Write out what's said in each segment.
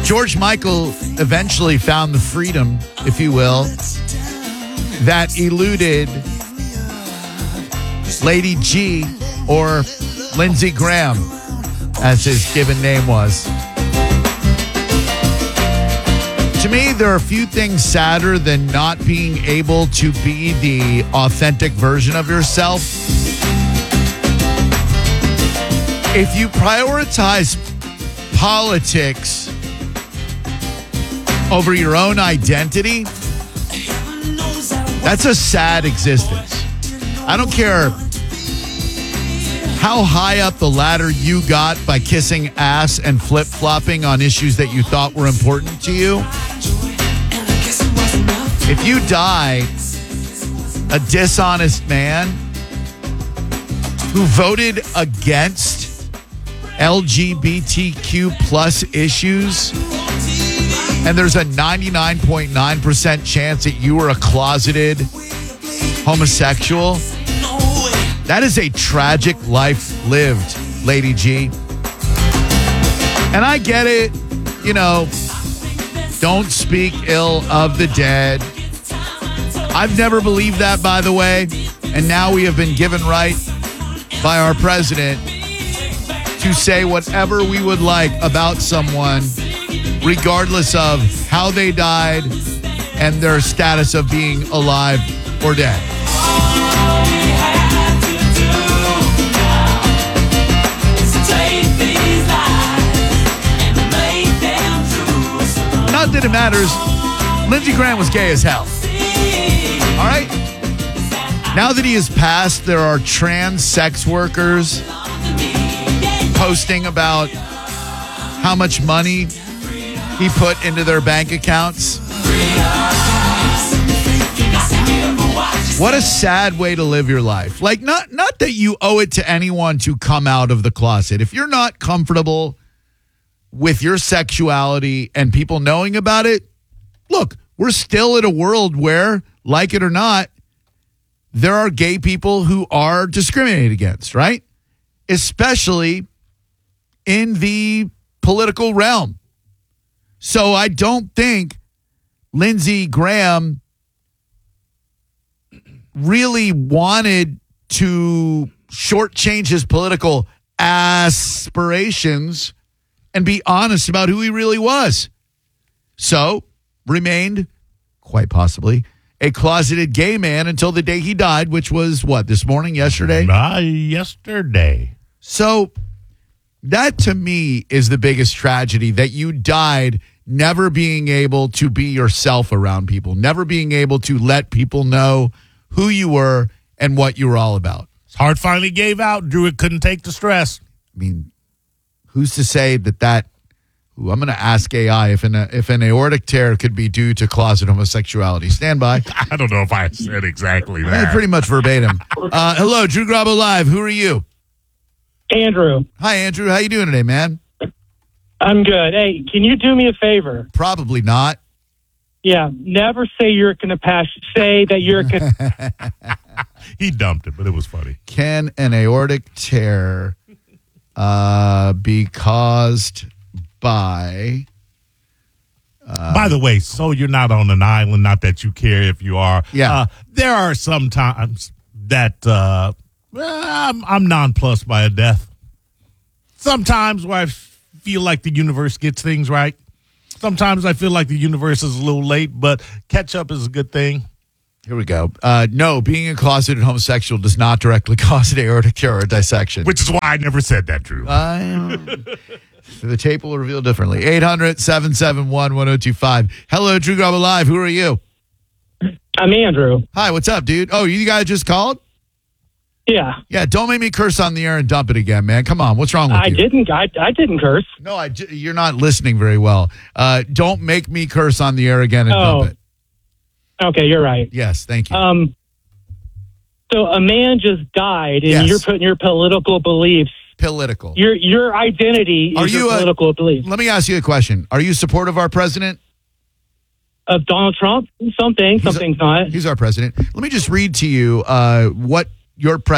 George Michael eventually found the freedom, if you will, that eluded Lady G, or Lindsey Graham, as his given name was. To me, there are a few things sadder than not being able to be the authentic version of yourself. If you prioritize politics over your own identity, that's a sad existence. I don't care how high up the ladder you got by kissing ass and flip-flopping on issues that you thought were important to you. If you die a dishonest man who voted against LGBTQ plus issues, and there's a 99.9% chance that you were a closeted homosexual, that is a tragic life lived, Lady G. And I get it, you know, don't speak ill of the dead. I've never believed that, by the way. And now we have been given right by our president to say whatever we would like about someone, regardless of how they died and their status of being alive or dead. Not that it matters. Lindsey Graham was gay as hell. All right? Now that he has passed, there are trans sex workers posting about how much money he put into their bank accounts. What a sad way to live your life. Like, not that you owe it to anyone to come out of the closet. If you're not comfortable with your sexuality and people knowing about it, look, we're still in a world where, like it or not, there are gay people who are discriminated against, right? Especially in the political realm. So I don't think Lindsey Graham really wanted to shortchange his political aspirations and be honest about who he really was. So remained, quite possibly, a closeted gay man until the day he died, which was what, this morning, yesterday? Yesterday. So that to me is the biggest tragedy, that you died never being able to be yourself around people, never being able to let people know who you were and what you were all about. His heart finally gave out. Drew couldn't take the stress. I mean, who's to say that I'm going to ask AI if an aortic tear could be due to closet homosexuality. Stand by. I don't know if I said exactly that. Pretty much verbatim. Hello, Drew Garabo Live. Who are you? Andrew. Hi, Andrew. How you doing today, man? I'm good. Hey, can you do me a favor? Probably not. Yeah, never say you're going to pass. Say that you're going to... He dumped it, but it was funny. Can an aortic tear be caused by... By the way, so you're not on an island, not that you care if you are. Yeah. There are some times that I'm nonplussed by a death. Sometimes where I feel like the universe gets things right. Sometimes I feel like the universe is a little late, but catch up is a good thing. Here we go. No, being a closeted homosexual does not directly cause an aortic tear or a dissection. Which is why I never said that, Drew. The tape will reveal differently. 800-771-1025. Hello, Drew Garabo Live. Who are you? I'm Andrew. Hi, what's up, dude? Oh, you guys just called? Yeah. Yeah, don't make me curse on the air and dump it again, man. Come on, what's wrong with you? I didn't curse. No, you're not listening very well. Don't make me curse on the air again and dump it. Okay, you're right. Yes, thank you. So a man just died, and Yes. you're putting your political beliefs, Political. your identity is your political beliefs. Let me ask you a question. Are you supportive of our president? Of Donald Trump? Something's not. He's our president. Let me just read to you what your president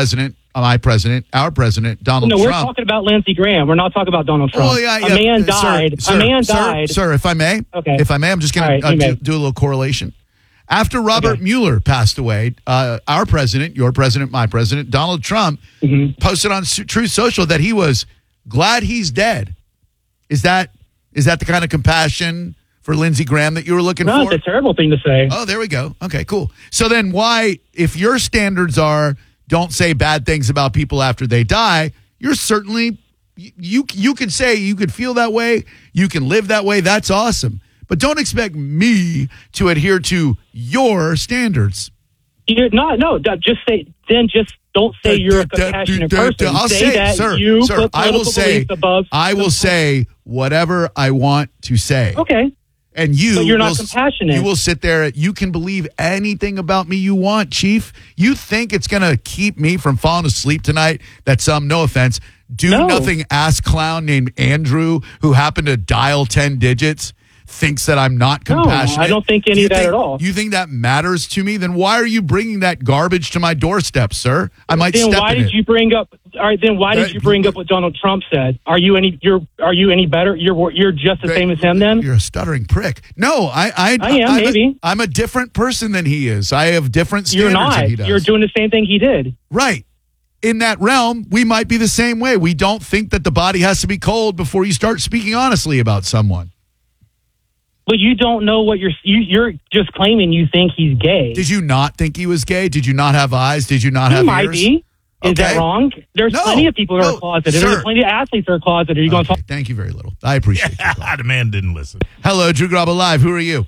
my president, our president, Donald No, we're Trump. talking about Lindsey Graham. We're not talking about Donald Trump. Well, yeah, A man died. Sir, a man sir, died. Sir, if I may, Okay. if I may, I'm just going All right, you to may. do a little correlation. After Robert Okay. Mueller passed away, our president, your president, my president, Donald Trump, posted on Truth Social that he was glad he's dead. Is that the kind of compassion for Lindsey Graham that you were looking No, for? it's a terrible thing to say. Oh, there we go. Okay, cool. So then why, if your standards are don't say bad things about people after they die, you're certainly, you can say, you could feel that way, you can live that way, that's awesome. But don't expect me to adhere to your standards. You're not. No, just say. Then just don't say you're a compassionate person. I'll say that you sir, put I will political say, beliefs above. I will say whatever I want to say. Okay. And you But you're not will- compassionate. You will sit there. You can believe anything about me you want, Chief. You think it's going to keep me from falling asleep tonight? That some, no offense, No. nothing ass clown named Andrew who happened to dial 10 digits thinks that I'm not No, compassionate. I don't think any You of that think- at all. You think that matters to me? Then why are you bringing that garbage to my doorstep, sir? I might Then step why in did it. you bring up? All right. Then why did you bring up what Donald Trump said? Are you any better? You're just the same as him. Then You're a stuttering prick. No, I am, maybe. I'm a different person than he is. I have different standards you're than not. he does. You're doing the same thing he did. Right. In that realm, we might be the same way. We don't think that the body has to be cold before you start speaking honestly about someone. But you don't know what you're just claiming you think he's gay. Did you not think he was gay? Did you not have eyes? Did you not He have might ears? be. Is that Okay. wrong? There's No. plenty of people who No, are closeted. sir. There's plenty of athletes that are closeted. Are you going to Okay, talk? thank you very little. I appreciate you. The man didn't listen. Hello, Drew Grabo Live. Who are you?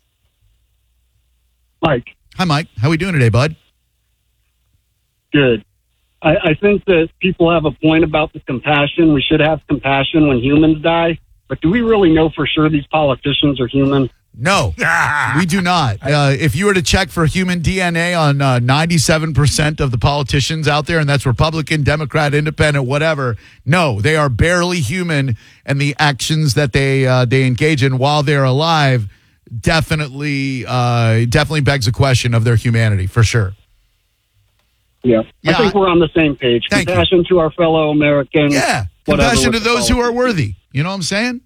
Mike, Hi, Mike. How we doing today, bud? good. I think that people have a point about the compassion. We should have compassion when humans die. But do we really know for sure these politicians are human? No, we do not. If you were to check for human DNA on 97% of the politicians out there, and that's Republican, Democrat, Independent, whatever, no, they are barely human, and the actions that they engage in while they're alive definitely begs a question of their humanity, for sure. Yeah. Yeah, I think we're on the same page. Thank you. Compassion to our fellow Americans. Yeah, whatever compassion to with the those who are politics. worthy. You know what I'm saying?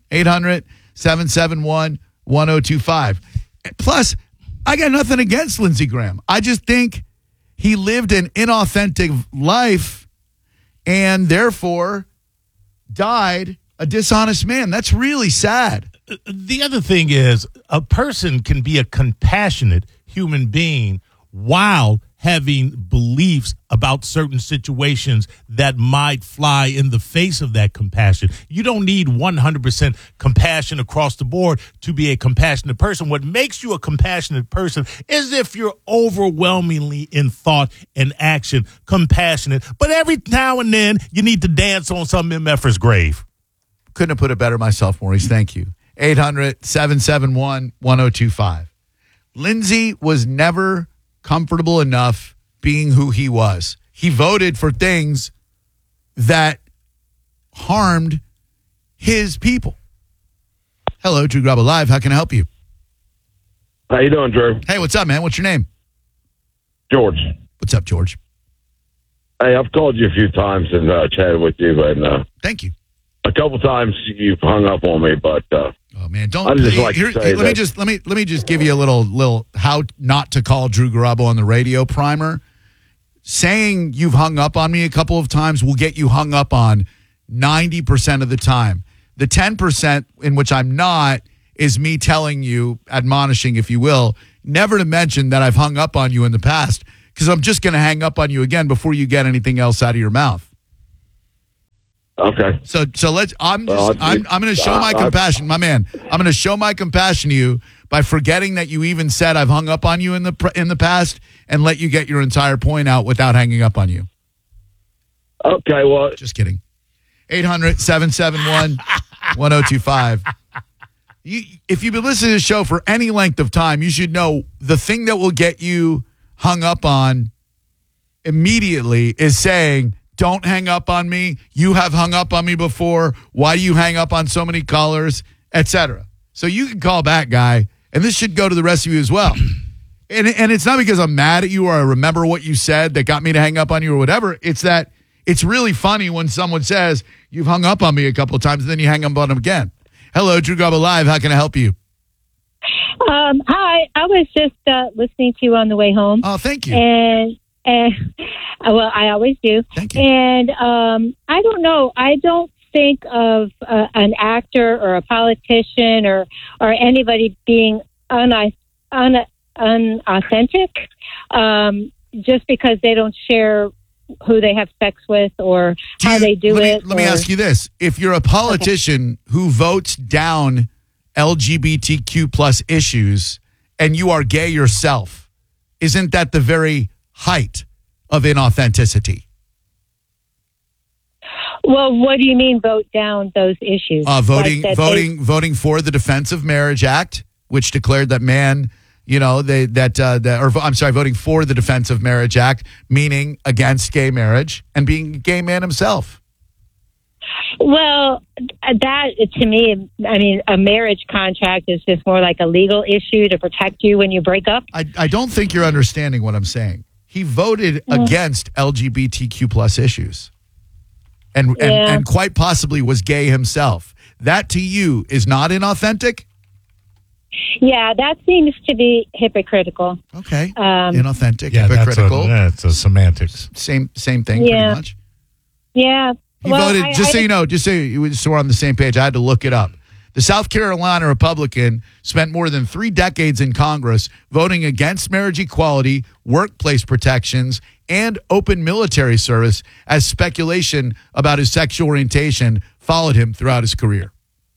800-771-1025. Plus, I got nothing against Lindsey Graham. I just think he lived an inauthentic life and therefore died a dishonest man. That's really sad. The other thing is a person can be a compassionate human being while having beliefs about certain situations that might fly in the face of that compassion. You don't need 100% compassion across the board to be a compassionate person. What makes you a compassionate person is if you're overwhelmingly in thought and action compassionate. But every now and then you need to dance on some MFer's grave. Couldn't have put it better myself, Maurice. Thank you. 800-771-1025. Lindsey was never comfortable enough being who he was. He voted for things that harmed his people. Hello, Drew Grabo Live. How can I help you? How you doing, Drew? Hey, what's up, man? What's your name? George. What's up, George? Hey, I've called you a few times and chatted with you, and Thank you. a couple times you've hung up on me, but Oh man, don't. I'd just like to say let me just give you a little how not to call Drew Grabo on the radio primer. Saying you've hung up on me a couple of times will get you hung up on 90% of the time. The 10% in which I'm not is me telling you, admonishing, if you will, never to mention that I've hung up on you in the past, because I'm just going to hang up on you again before you get anything else out of your mouth. okay. So let's. I'm Well, going to show my compassion, my man. I'm going to show my compassion to you by forgetting that you even said I've hung up on you in the past, and let you get your entire point out without hanging up on you. Okay, well, Just kidding. 800-771-1025. If you've been listening to the show for any length of time, you should know the thing that will get you hung up on immediately is saying, don't hang up on me. You have hung up on me before. Why do you hang up on so many callers, etc.? So you can call back, guy, and this should go to the rest of you as well. And it's not because I'm mad at you or I remember what you said that got me to hang up on you or whatever. It's that It's really funny when someone says, you've hung up on me a couple of times, and then you hang up on them again. Hello, Drew Garabo Live. How can I help you? Hi, I was just listening to you on the way home. Oh, thank you. And well, I always do. Thank you. And I don't know. I don't think of an actor or a politician or anybody being unauthentic just because they don't share who they have sex with or how they do it. Let me ask you this. If you're a politician who votes down LGBTQ plus issues and you are gay yourself, isn't that the very height of inauthenticity? Well, what do you mean vote down those issues? Voting for the Defense of Marriage Act, which declared that voting for the Defense of Marriage Act, meaning against gay marriage, and being a gay man himself. Well, that to me, I mean, a marriage contract is just more like a legal issue to protect you when you break up. I don't think you're understanding what I'm saying. He voted against LGBTQ plus issues and quite possibly was gay himself. That to you is not inauthentic? Yeah, that seems to be hypocritical. Okay. Inauthentic, hypocritical. That's a semantics. Same thing, pretty much. Yeah. He voted, so we're on the same page, I had to look it up. The South Carolina Republican spent more than 3 decades in Congress voting against marriage equality, workplace protections, and open military service as speculation about his sexual orientation followed him throughout his career.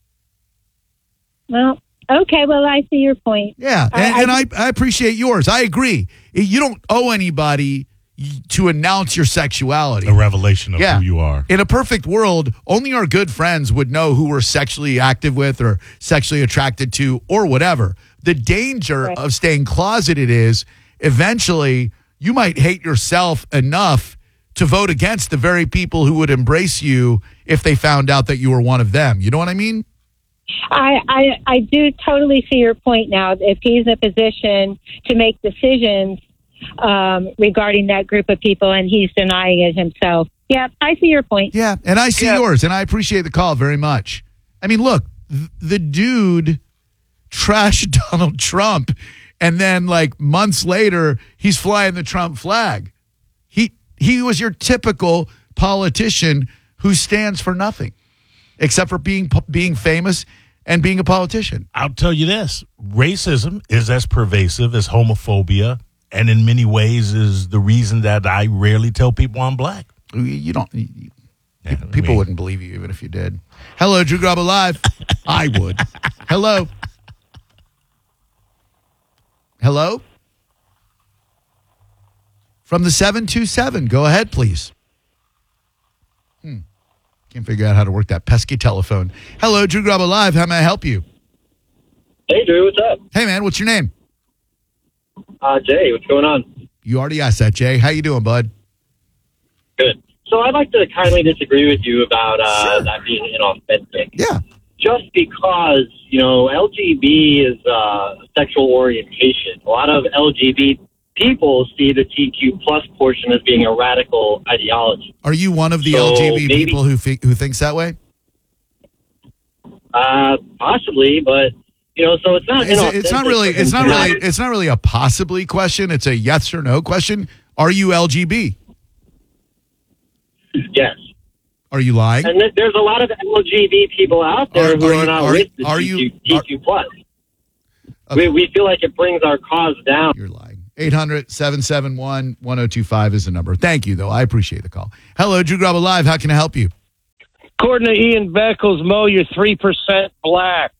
Well, okay, well, I see your point. Yeah, I appreciate yours. I agree. You don't owe anybody to announce your sexuality. A revelation of who you are. In a perfect world, only our good friends would know who we're sexually active with or sexually attracted to or whatever. The danger of staying closeted is eventually you might hate yourself enough to vote against the very people who would embrace you if they found out that you were one of them. You know what I mean? I do totally see your point now. If he's in a position to make decisions regarding that group of people and he's denying it himself. Yeah, I see your point. Yeah, and I see yours, and I appreciate the call very much. I mean, look, the dude trashed Donald Trump, and then like months later, he's flying the Trump flag. He was your typical politician who stands for nothing except for being famous and being a politician. I'll tell you this. Racism is as pervasive as homophobia, and in many ways is the reason that I rarely tell people I'm black. You don't. People wouldn't believe you even if you did. Hello, Drew Garabo Live. I would. Hello. Hello? From the 727. Go ahead, please. Can't figure out how to work that pesky telephone. Hello, Drew Garabo Live. How may I help you? Hey, Drew. What's up? Hey, man. What's your name? Jay. What's going on? You already asked that, Jay. How you doing, bud? Good. So I'd like to kindly disagree with you about that being inauthentic. Yeah. Just because, LGB is sexual orientation. A lot of LGBT people see the TQ plus portion as being a radical ideology. Are you one of the LGBT people who thinks that way? Possibly, but so it's not. It's not really a possibly question. It's a yes or no question. Are you LGB? Yes. Are you lying? And there's a lot of LGBT people out there who are not with the TQ plus. Okay. We feel like it brings our cause down. You're lying. 800-771-1025 is the number. Thank you, though. I appreciate the call. Hello, Drew Garabo Live. How can I help you? According to Ian Beckles, Mo, you're 3% black.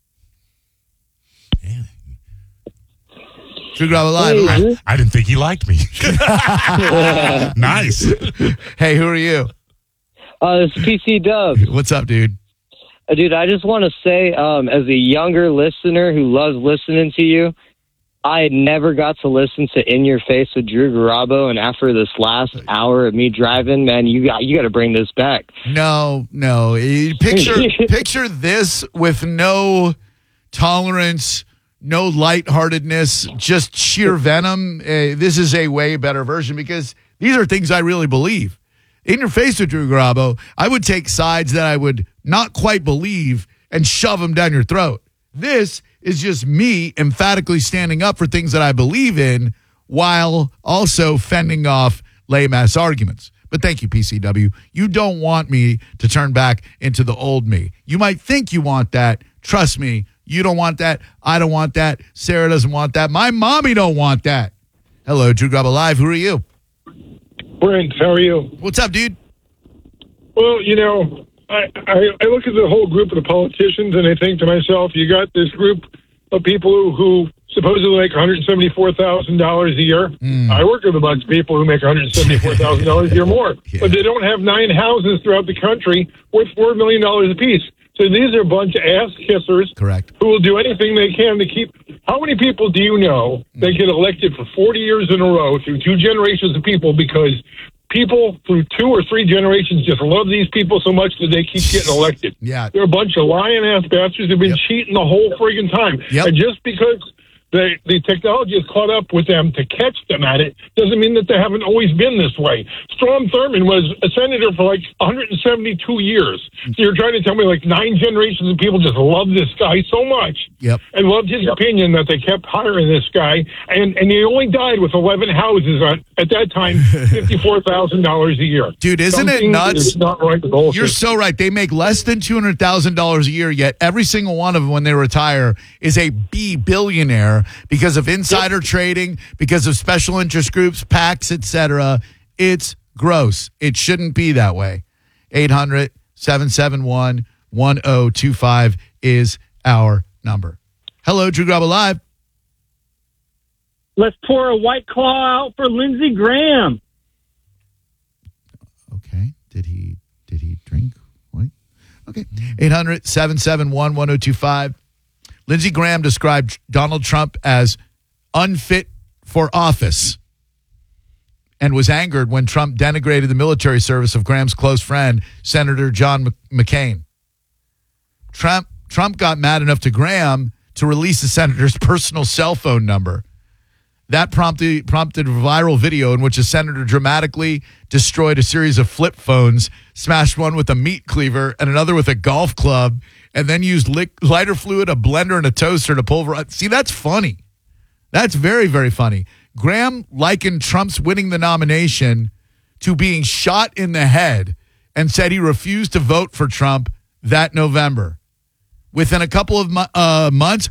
Drew Garabo Live. I didn't think he liked me. Nice. Hey, who are you? It's PC Dub. What's up, dude? Dude, I just want to say, as a younger listener who loves listening to you, I had never got to listen to In Your Face with Drew Garabo, and after this last hour of me driving, man, you got to bring this back. No. Picture this with no tolerance, no lightheartedness, just sheer venom. This is a way better version because these are things I really believe. in your face with Drew Garabo, I would take sides that I would not quite believe and shove them down your throat. This is just me emphatically standing up for things that I believe in while also fending off lame-ass arguments. But thank you, PCW. You don't want me to turn back into the old me. You might think you want that. Trust me, you don't want that. I don't want that. Sarah doesn't want that. My mommy don't want that. Hello, Drew Garabo Live. Who are you? Brent, how are you? What's up, dude? Well, you know, I look at the whole group of the politicians and I think to myself, you got this group of people who supposedly make $174,000 a year. I work with a bunch of people who make $174,000 a year more, but they don't have 9 houses throughout the country worth $4 million apiece. So these are a bunch of ass kissers. Correct. Who will do anything they can to keep. How many people do you know that get elected for 40 years in a row through 2 generations of people because people through 2 or 3 generations just love these people so much that they keep getting elected? Yeah. They're a bunch of lying ass bastards who've been cheating the whole friggin' time. And just because the technology has caught up with them to catch them at it doesn't mean that they haven't always been this way. Strom Thurmond was a senator for like 172 years. So you're trying to tell me like 9 generations of people just love this guy so much and loved his opinion that they kept hiring this guy. And he only died with 11 houses at that time, $54,000 a year. Dude, isn't Something it nuts? is not right with the whole You're system. so right. They make less than $200,000 a year, yet every single one of them when they retire is a billionaire because of insider trading, because of special interest groups, PACs, etc. It's gross. It shouldn't be that way. 800-771-1025 is our number. Hello, Drew Garabo Live. Let's pour a White Claw out for Lindsey Graham. Okay. Did he drink? What? Okay. 800-771-1025. Lindsey Graham described Donald Trump as unfit for office and was angered when Trump denigrated the military service of Graham's close friend, Senator John McCain. Trump got mad enough to Graham to release the senator's personal cell phone number. That prompted a viral video in which a senator dramatically destroyed a series of flip phones, smashed one with a meat cleaver and another with a golf club, and then used lighter fluid, a blender, and a toaster to pulverize. See, that's funny. That's very, very funny. Graham likened Trump's winning the nomination to being shot in the head and said he refused to vote for Trump that November. Within a couple of months,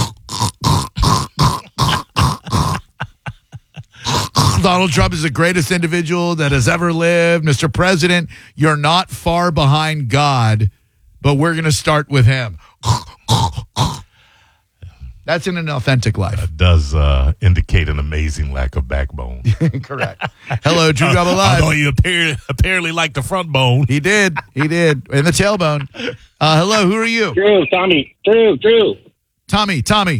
Donald Trump is the greatest individual that has ever lived. Mr. President, you're not far behind God, but we're going to start with him. That's in an authentic life. That does indicate an amazing lack of backbone. Correct. Hello, Drew Garabo Live. Although you apparently like the front bone. He did. And the tailbone. Hello, who are you? Drew, Tommy. Drew. Tommy.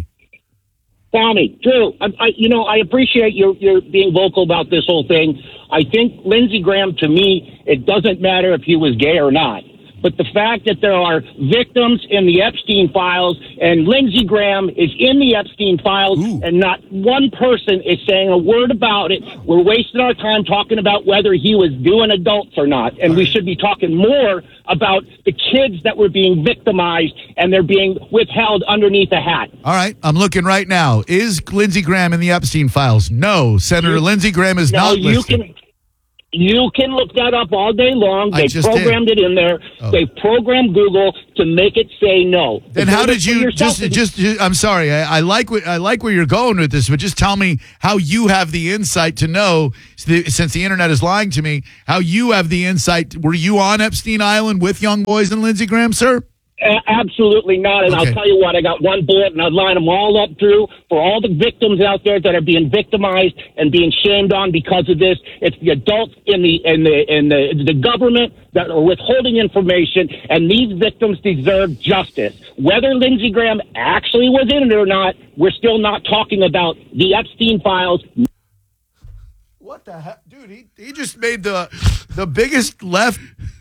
Drew, I appreciate you're being vocal about this whole thing. I think Lindsey Graham, to me, it doesn't matter if he was gay or not. But the fact that there are victims in the Epstein files and Lindsey Graham is in the Epstein files and not one person is saying a word about it. We're wasting our time talking about whether he was doing adults or not. And we should be talking more about the kids that were being victimized and they're being withheld underneath a hat. All right. I'm looking right now. Is Lindsey Graham in the Epstein files? No. Senator Lindsey Graham is not listed. You can look that up all day long. They programmed it in there. They programmed Google to make it say no. Then how did you just I'm sorry. I like where you're going with this, but just tell me how you have the insight to know, since the internet is lying to me, how you have the insight. Were you on Epstein Island with young boys and Lindsey Graham, sir? Absolutely not. And I'll tell you what, I got one bullet and I'd line them all up, Drew, for all the victims out there that are being victimized and being shamed on because of this. It's the adults in the government that are withholding information, and these victims deserve justice. Whether Lindsey Graham actually was in it or not, we're still not talking about the Epstein files. What the heck? Dude, he just made the biggest left.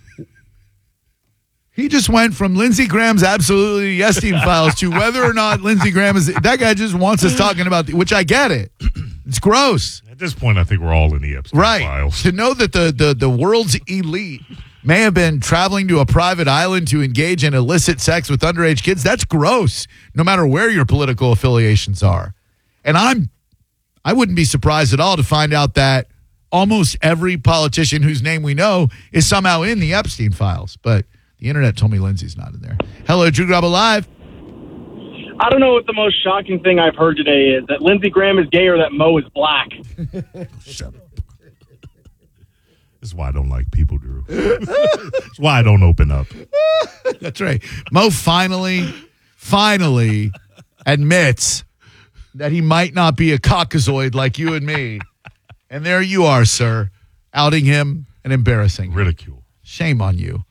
He just went from Lindsey Graham's absolutely Epstein files to whether or not Lindsey Graham is. That guy just wants us talking about, which I get it. It's gross. At this point, I think we're all in the Epstein files. To know that the world's elite may have been traveling to a private island to engage in illicit sex with underage kids, that's gross, no matter where your political affiliations are. And I wouldn't be surprised at all to find out that almost every politician whose name we know is somehow in the Epstein files. But the internet told me Lindsay's not in there. Hello, Drew Grabo Live. I don't know what the most shocking thing I've heard today is, that Lindsey Graham is gay or that Mo is black. Shut up. This is why I don't like people, Drew. That's why I don't open up. That's right. Mo finally admits that he might not be a Caucasoid like you and me. And there you are, sir, outing him and embarrassing him. Ridicule. Shame on you.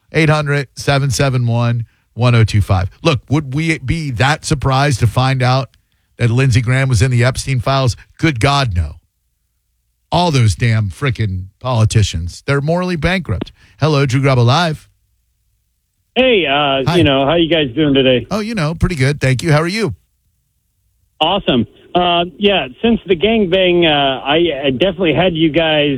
800-771-1025. Look, would we be that surprised to find out that Lindsey Graham was in the Epstein files? Good God, no. All those damn frickin' politicians, they're morally bankrupt. Hello, Drew Grabo Live. Hey, how you guys doing today? Oh, pretty good. Thank you. How are you? Awesome. Since the gangbang, I definitely had you guys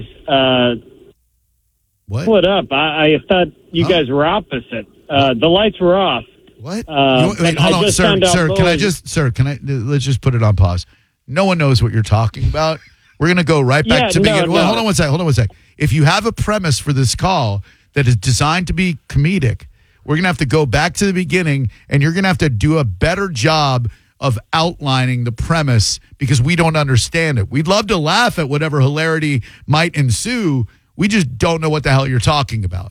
split up. I thought you guys were opposite. The lights were off. What? Wait, hold on, sir. Let's just put it on pause. No one knows what you're talking about. We're going to go right back to beginning. Well, hold on one sec. If you have a premise for this call that is designed to be comedic, we're going to have to go back to the beginning, and you're going to have to do a better job of outlining the premise because we don't understand it. We'd love to laugh at whatever hilarity might ensue. We just don't know what the hell you're talking about.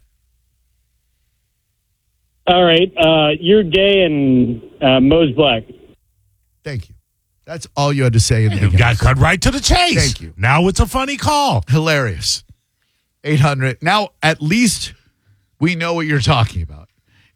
All right. You're gay and Mo's black. Thank you. That's all you had to say in the beginning. You got cut right to the chase. Thank you. Now it's a funny call. Hilarious. 800. Now, at least we know what you're talking about.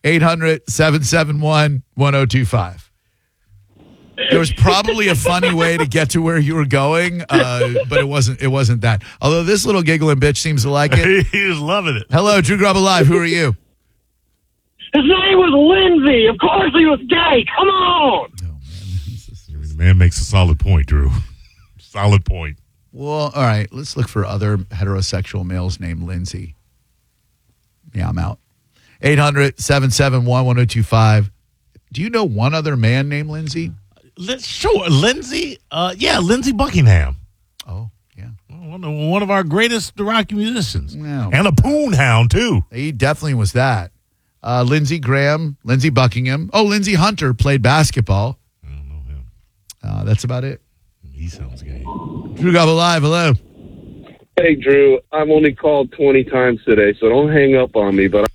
800-771-1025. There was probably a funny way to get to where you were going, but it wasn't that. Although this little giggling bitch seems to like it. He was loving it. Hello, Drew Grabo Live. Who are you? His name was Lindsay. Of course he was gay. Come on. The man makes a solid point, Drew. Solid point. Well, all right. Let's look for other heterosexual males named Lindsay. Yeah, I'm out. 800-771-1025. Do you know one other man named Lindsay? Sure. Lindsay. Lindsey Buckingham. Oh, yeah. One of our greatest rock musicians. No. And a poon hound, too. He definitely was that. Lindsey Graham, Lindsey Buckingham. Oh, Lindsey Hunter played basketball. I don't know him. That's about it. He sounds gay. Drew Grabo Live, hello. Hey, Drew, I've only called 20 times today, so don't hang up on me. But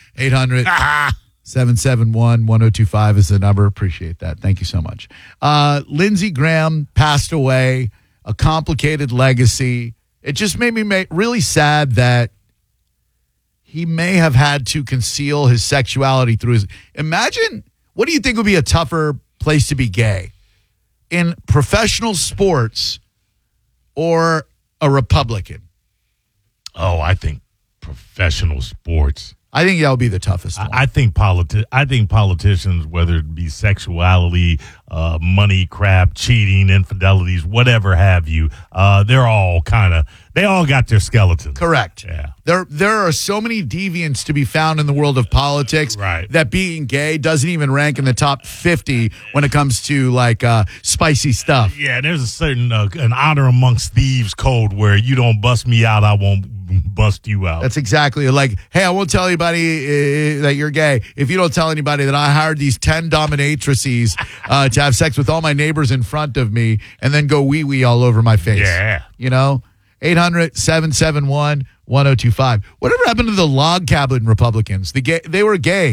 800-771-1025 is the number. Appreciate that. Thank you so much. Lindsey Graham passed away, a complicated legacy. It just made me really sad that he may have had to conceal his sexuality through his... Imagine, what do you think would be a tougher place to be gay? In professional sports or a Republican? Oh, I think professional sports. I think that would be the toughest one. I think politicians, whether it be sexuality, money, crap, cheating, infidelities, whatever have you, they're all they all got their skeletons. Correct. Yeah. There are so many deviants to be found in the world of politics that being gay doesn't even rank in the top 50 when it comes to spicy stuff. Yeah, there's a certain an honor amongst thieves code where you don't bust me out, I won't bust you out. That's exactly like, hey, I won't tell anybody that you're gay if you don't tell anybody that I hired these 10 dominatrices to have sex with all my neighbors in front of me and then go wee-wee all over my face. Yeah. 800-771-1025. Whatever happened to the log cabin Republicans? They were gay.